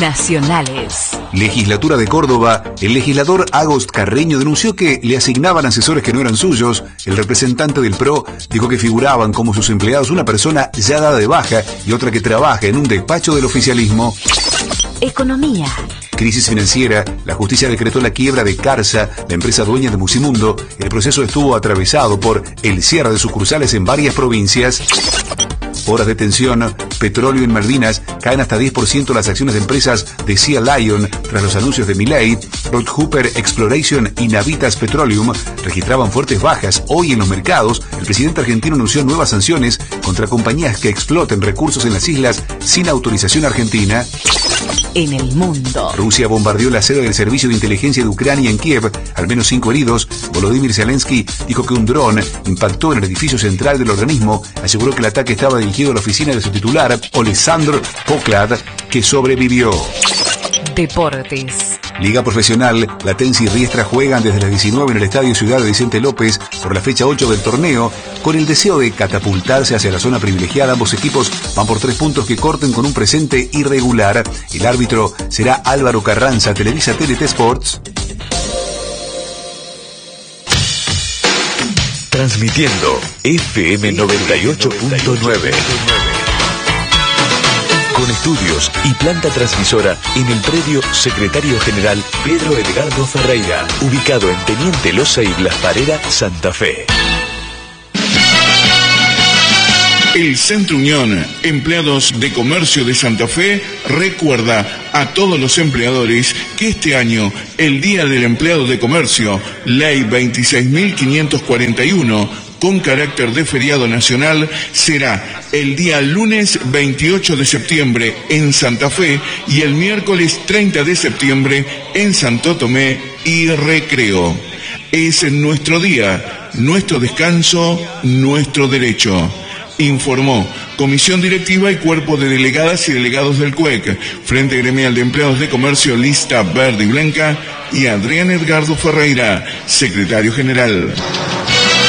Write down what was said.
nacionales. Legislatura de Córdoba. El legislador Agost Carreño denunció que le asignaban asesores que no eran suyos. El representante del PRO dijo que figuraban como sus empleados una persona ya dada de baja y otra que trabaja en un despacho del oficialismo. Economía. Crisis financiera. La justicia decretó la quiebra de Carsa, la empresa dueña de Musimundo. El proceso estuvo atravesado por el cierre de sucursales en varias provincias. Horas de tensión. Petróleo en Malvinas. Caen hasta 10% las acciones de empresas de Sea Lion tras los anuncios de Milei. Rockhooper Exploration y Navitas Petroleum registraban fuertes bajas. Hoy en los mercados, el presidente argentino anunció nuevas sanciones contra compañías que exploten recursos en las islas sin autorización argentina. En el mundo. Rusia bombardeó la sede del Servicio de Inteligencia de Ucrania en Kiev, al menos 5 heridos. Volodymyr Zelensky dijo que un dron impactó en el edificio central del organismo. Aseguró que el ataque estaba dirigido a la oficina de su titular, Oleksandr Poklad, que sobrevivió. Deportes. Liga Profesional. Latense y Riestra juegan desde las 19 en el Estadio Ciudad de Vicente López por la fecha 8 del torneo. Con el deseo de catapultarse hacia la zona privilegiada, ambos equipos van por 3 puntos que corten con un presente irregular. El árbitro será Álvaro Carranza. Televisa TNT Sports. Transmitiendo FM 98.9. Con estudios y planta transmisora en el predio Secretario General Pedro Edgardo Ferreira, ubicado en Teniente Loza y Blas Parera, Santa Fe. El Centro Unión, Empleados de Comercio de Santa Fe, recuerda a todos los empleadores que este año, el Día del Empleado de Comercio, Ley 26.541, con carácter de feriado nacional, será el día lunes 28 de septiembre en Santa Fe y el miércoles 30 de septiembre en Santo Tomé y Recreo. Es nuestro día, nuestro descanso, nuestro derecho. Informó Comisión Directiva y Cuerpo de Delegadas y Delegados del CUEC, Frente Gremial de Empleados de Comercio Lista Verde y Blanca, y Adrián Edgardo Ferreira, Secretario General.